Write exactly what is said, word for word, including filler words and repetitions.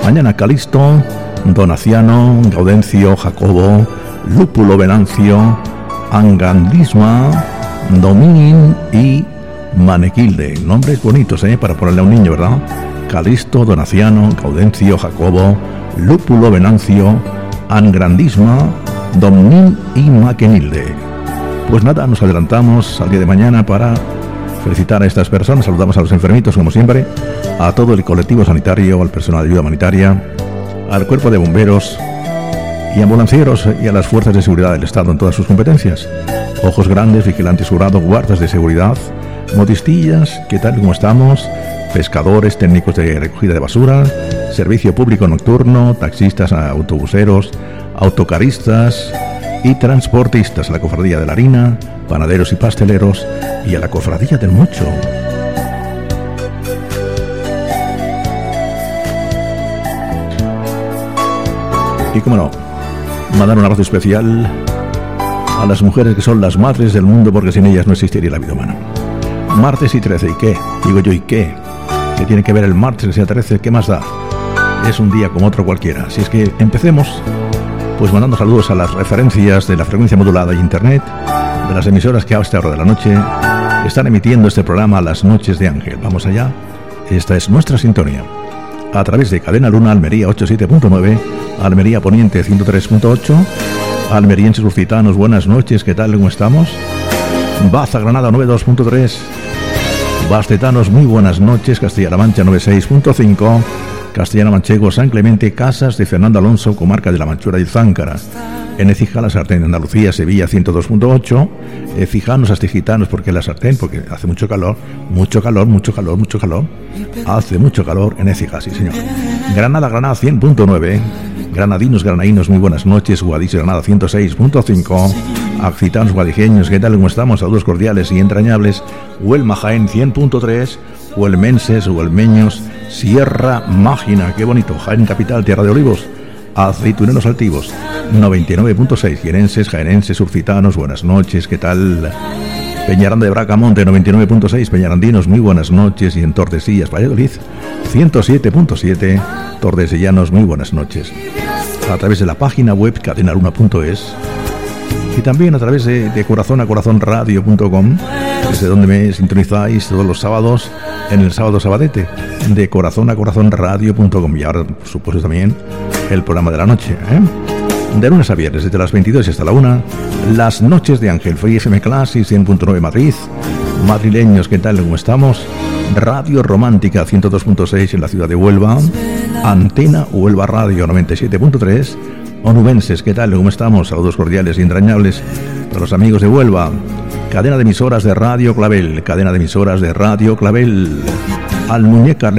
mañana Calisto, Donaciano, Gaudencio, Jacobo, Lúpulo, Venancio, Angandisma, Domín y Manequilde. Nombres bonitos, ¿eh? Para ponerle a un niño, ¿verdad? Calisto, Donaciano, Gaudencio, Jacobo, Lúpulo, Venancio, Angrandisma, Domín y Maquenilde. Pues nada, nos adelantamos al día de mañana para felicitar a estas personas. Saludamos a los enfermitos, como siempre, a todo el colectivo sanitario, al personal de ayuda humanitaria, al cuerpo de bomberos y ambulancieros y a las fuerzas de seguridad del Estado en todas sus competencias. Ojos grandes, vigilantes jurados, guardas de seguridad, modistillas, ¿qué tal? ¿Cómo estamos? Pescadores, técnicos de recogida de basura, servicio público nocturno, taxistas, autobuseros, autocaristas y transportistas, a la cofradía de la harina, panaderos y pasteleros y a la cofradía del mocho. Y cómo no, mandar un abrazo especial a las mujeres que son las madres del mundo, porque sin ellas no existiría la vida humana. Martes y trece, ¿y qué? Digo yo, ¿y qué? ¿Qué tiene que ver el martes que sea trece? ¿Qué más da? Es un día como otro cualquiera. Así es que empecemos pues mandando saludos a las referencias de la frecuencia modulada y internet de las emisoras que a esta hora de la noche están emitiendo este programa Las Noches de Ángel. Vamos allá, esta es nuestra sintonía. A través de Cadena Luna, Almería ochenta y siete punto nueve, Almería Poniente ciento tres punto ocho, almerienses lusitanos, buenas noches, ¿qué tal? ¿Cómo estamos? Baza, Granada noventa y dos punto tres, Bastetanos, muy buenas noches, Castilla-La Mancha noventa y seis punto cinco, Castellana Manchego, San Clemente, Casas de Fernando Alonso, comarca de la Manchura y Záncara, en Écija, La Sartén, Andalucía, Sevilla ciento dos punto ocho, Écijanos, Astigitanos, porque La Sartén, porque hace mucho calor, mucho calor, mucho calor, mucho calor, hace mucho calor en Écija, sí señor. Granada, Granada cien punto nueve, Granadinos, Granadinos, muy buenas noches, Guadix, Granada ciento seis punto cinco, Accitanos, Guadijeños, ¿qué tal? ¿Cómo estamos? Saludos cordiales y entrañables. Huelma, Jaén cien punto tres, Huelmenses, Huelmeños, Sierra Mágina, qué bonito, Jaén capital, Tierra de Olivos, Aceituneros Altivos noventa y nueve punto seis, Jienenses, Jaenenses, Urcitanos, buenas noches, ¿qué tal? Peñaranda de Bracamonte noventa y nueve punto seis, Peñarandinos, muy buenas noches, y en Tordesillas, Valladolid ciento siete punto siete, Tordesillanos, muy buenas noches. A través de la página web cadenaluna punto es y también a través de, de corazón a corazón radio punto com, desde donde me sintonizáis todos los sábados en el sábado sabadete, de corazón a corazón radio punto com, y ahora por supuesto también el programa de la noche, ¿eh? De lunes a viernes, desde las veintidós hasta la una, Las Noches de Ángel, Free F M Classic cien punto nueve Madrid, madrileños, ¿qué tal? ¿Cómo estamos? Radio Romántica ciento dos punto seis en la ciudad de Huelva, Antena Huelva Radio noventa y siete punto tres, onubenses, ¿qué tal? ¿Cómo estamos? Saludos cordiales y entrañables para los amigos de Huelva. Cadena de emisoras de Radio Clavel, cadena de emisoras de Radio Clavel, Almuñécar,